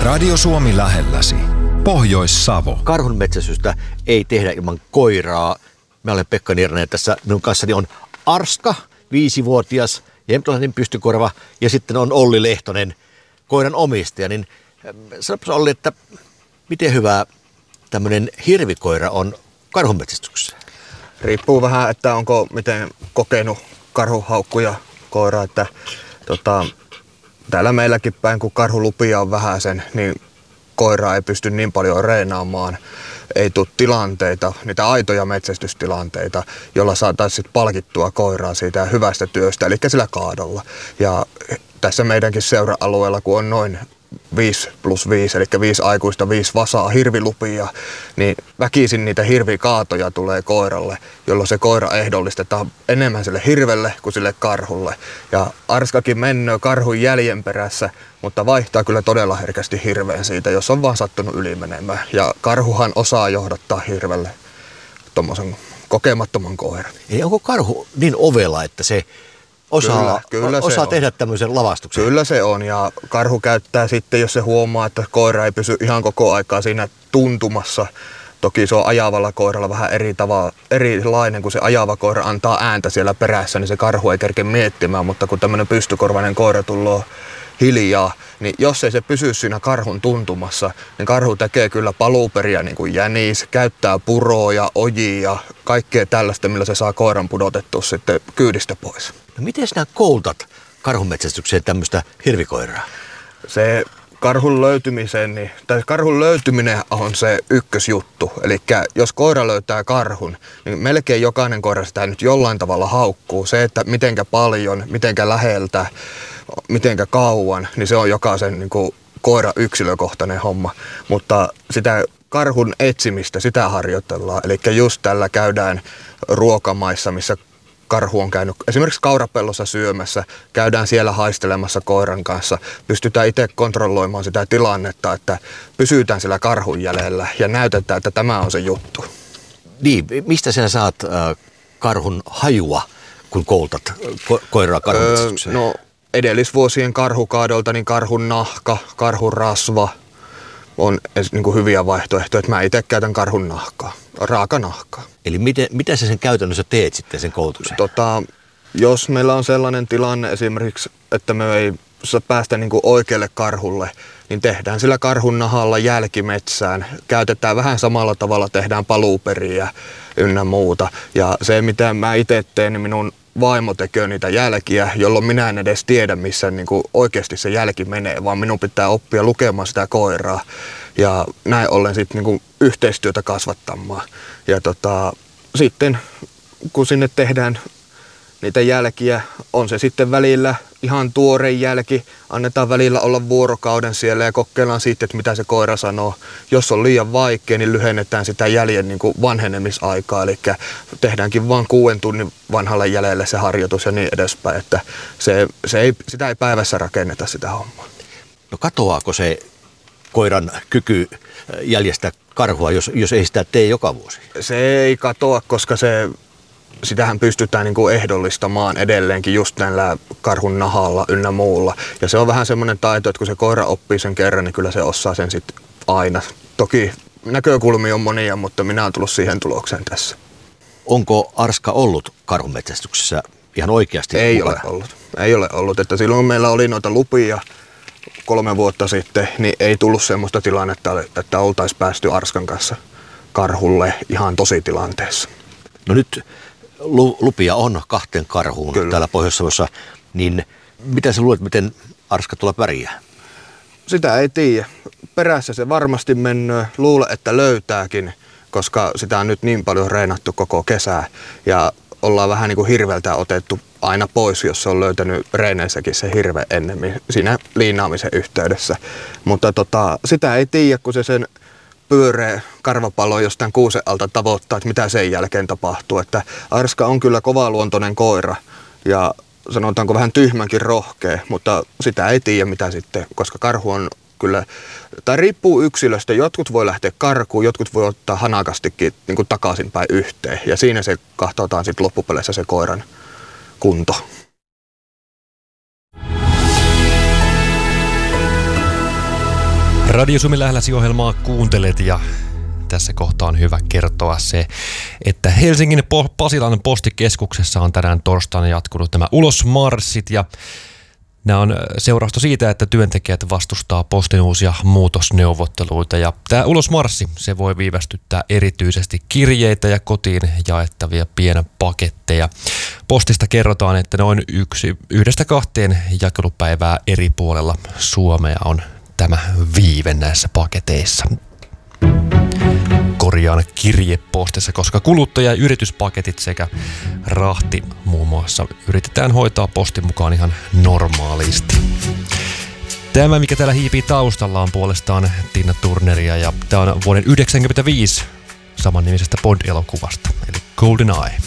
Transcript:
Radio Suomi lähelläsi. Pohjois-Savo. Karhun metsästystä ei tehdä ilman koiraa. Mä olen Pekka Nierinen ja tässä minun kanssani on Arska, 5-vuotias, jämtläinen pystykorva ja sitten on Olli Lehtonen, koiran omistaja. Niin sanopas Olli, että miten hyvä tämmöinen hirvikoira on karhunmetsästyksessä? Riippuu vähän, että onko miten kokenut karhuhaukkuja koira, että täällä meilläkin päin, kun karhulupia on vähäsen, niin koira ei pysty niin paljon reenaamaan. Ei tule tilanteita, niitä aitoja metsästystilanteita, jolla saataisiin palkittua koiraa siitä hyvästä työstä, eli sillä kaadolla. Ja tässä meidänkin seura-alueella, kun on noin 5+5, eli 5 aikuista, 5 vasaa hirvilupia, niin väkisin niitä hirvikaatoja tulee koiralle, jolloin se koira ehdollistetaan enemmän sille hirvelle kuin sille karhulle. Ja Arskakin mennöö karhun jäljen perässä, mutta vaihtaa kyllä todella herkästi hirveen siitä, jos on vaan sattunut ylimenemään. Ja karhuhan osaa johdattaa hirvelle tommosen kokemattoman koiran. Ei, onko karhu niin ovela, että se osaa tehdä tämmöisen lavastuksen? Kyllä se on, ja karhu käyttää sitten, jos se huomaa, että koira ei pysy ihan koko aikaa siinä tuntumassa. Toki se on ajavalla koiralla vähän erilainen, kun se ajava koira antaa ääntä siellä perässä, niin se karhu ei kerke miettimään, mutta kun tämmöinen pystykorvainen koira tulee hiljaa, niin jos ei se pysy siinä karhun tuntumassa, niin karhu tekee kyllä paluuperiä niin kuin jänis, käyttää puroja, ojia, kaikkea tällaista, millä se saa koiran pudotettua sitten kyydistä pois. No miten sinä koulutat karhunmetsästykseen tämmöistä hirvikoiraa? Se karhun löytyminen on se ykkösjuttu. Eli jos koira löytää karhun, niin melkein jokainen koira sitä nyt jollain tavalla haukkuu. Se, että mitenkä paljon, mitenkä läheltä, mitenkä kauan, niin se on jokaisen niin kuin koira yksilökohtainen homma. Mutta sitä karhun etsimistä, sitä harjoitellaan. Eli just tällä käydään ruokamaissa, missä karhu on käynyt esimerkiksi kaurapellossa syömässä, käydään siellä haistelemassa koiran kanssa, pystytään itse kontrolloimaan sitä tilannetta, että pysytään sillä karhun jäljellä ja näytetään, että tämä on se juttu. Niin, mistä sinä saat karhun hajua, kun koulutat koiraa karhunmetsästykseen? No edellisvuosien karhukaadolta niin karhun nahka, karhun rasva on niin kuin hyviä vaihtoehtoja, että mä itse käytän karhun nahkaa, raakanahkaa. Eli mitä sä sen käytännössä teet sitten sen koulutuksen? Jos meillä on sellainen tilanne esimerkiksi, että me ei päästä niin kuin oikealle karhulle, niin tehdään sillä karhun nahalla jälkimetsään. Käytetään vähän samalla tavalla, tehdään paluuperiä ynnä muuta. Ja se, mitä mä itse teen, niin minun vaimo tekee niitä jälkiä, jolloin minä en edes tiedä, missä niin kuin oikeasti se jälki menee, vaan minun pitää oppia lukemaan sitä koiraa. Ja näin ollen sitten niin kuin yhteistyötä kasvattamaan. Ja sitten kun sinne tehdään niitä jälkiä, on se sitten välillä ihan tuore jälki, annetaan välillä olla vuorokauden siellä ja kokeillaan sitten, että mitä se koira sanoo. Jos on liian vaikea, niin lyhennetään sitä jäljen niin kuin vanhenemisaikaa, eli tehdäänkin vain 6 tunnin vanhalle jäljelle se harjoitus ja niin edespäin, että sitä ei päivässä rakenneta sitä hommaa. No katoaako se koiran kyky jäljestää karhua, jos ei sitä tee joka vuosi? Se ei katoa, koska sitähän pystytään niin kuin ehdollistamaan edelleenkin just näillä karhun nahalla ynnä muulla. Ja se on vähän semmoinen taito, että kun se koira oppii sen kerran, niin kyllä se osaa sen sitten aina. Toki näkökulmia on monia, mutta minä olen tullut siihen tulokseen tässä. Onko Arska ollut karhunmetsästyksessä ihan oikeasti? Ei ole ollut. Että silloin kun meillä oli noita lupia 3 vuotta sitten, niin ei tullut semmoista tilannetta, että oltaisiin päästy Arskan kanssa karhulle ihan tositilanteessa. No nyt lupia on 2 karhuun Kyllä. täällä Pohjois-Savossa, niin mitä sä luulet, miten Arska tulla pärjää? Sitä ei tiedä. Perässä se varmasti menee. Luulen, että löytääkin, koska sitä on nyt niin paljon reenattu koko kesää. Ja ollaan vähän niin kuin hirveltä otettu aina pois, jos se on löytänyt reeneissäkin se hirve ennemmin siinä liinaamisen yhteydessä. Mutta sitä ei tiedä, kun se sen pyöreä karvapallo jostain kuusen alta tavoittaa, että mitä sen jälkeen tapahtuu. Että Arska on kyllä kovaluontoinen koira ja sanotaanko vähän tyhmänkin rohkea, mutta sitä ei tiedä mitä sitten, koska karhu on kyllä, tai riippuu yksilöstä. Jotkut voi lähteä karkuun, jotkut voi ottaa hanakastikin niin kuin takaisinpäin yhteen ja siinä se katsotaan sitten loppupeleissä se koiran kunto. Radio Suomi lähelläsi -ohjelmaa kuuntelet ja tässä kohtaa on hyvä kertoa se, että Helsingin Pasilan postikeskuksessa on tänään torstaina jatkunut nämä ulosmarssit ja nämä on seurausta siitä, että työntekijät vastustaa postin uusia muutosneuvotteluita ja tämä ulosmarssi, se voi viivästyttää erityisesti kirjeitä ja kotiin jaettavia pienpaketteja. Postista kerrotaan, että noin 1-2 jakelupäivää eri puolella Suomea on tämä viive näissä paketeissa. Korjaan kirjepostissa, koska kuluttaja- ja yrityspaketit sekä rahti muun muassa yritetään hoitaa postin mukaan ihan normaalisti. Tämä, mikä täällä hiipii taustalla, on puolestaan Tina Turneria ja tämä on vuoden 1995 samannimisestä Bond-elokuvasta, eli GoldenEye.